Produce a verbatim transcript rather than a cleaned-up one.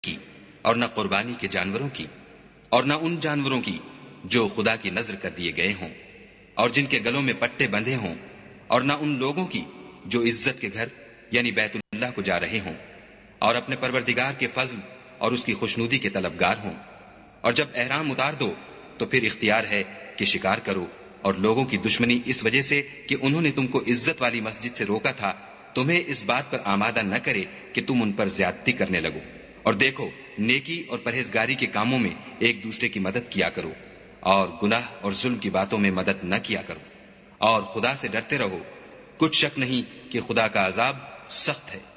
की और न कुर्बानी के जानवरों की और न उन जानवरों की जो खुदा की नजर कर दिए गए हों और जिनके गलों में पट्टे बंधे हों, और न उन लोगों की जो इज्जत के घर यानी बैतुल्लाह को जा रहे हों और अपने परवरदिगार के फजल और उसकी खुशनुदी के तलबगार हों। और जब एहराम उतार दो तो फिर इख्तियार है कि शिकार करो, और लोगों की दुश्मनी इस वजह से कि उन्होंने तुमको इज्जत वाली मस्जिद से रोका था तुम्हें इस बात पर आमादा न करे कि तुम उन पर ज्यादती करने लगो। और देखो, नेकी और परहेजगारी के कामों में एक दूसरे की मदद किया करो और गुनाह और जुल्म की बातों में मदद न किया करो, और खुदा से डरते रहो। कुछ शक नहीं कि खुदा का अजाब सख्त है।